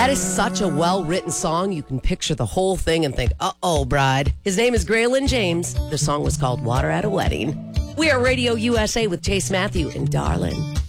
That is such a well-written song. You can picture the whole thing and think, uh-oh, bride. His name is Graylin James. The song was called Water at a Wedding. We are Radio USA with Chase Matthew and Darlin'.